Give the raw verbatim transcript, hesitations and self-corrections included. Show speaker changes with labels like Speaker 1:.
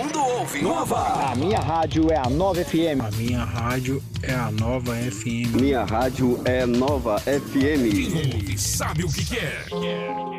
Speaker 1: mundo ouve. Nova.
Speaker 2: A minha rádio é a Nova F M.
Speaker 3: A minha rádio é a Nova F M.
Speaker 4: Minha rádio é Nova F M.
Speaker 1: Quem ouve sabe o que quer.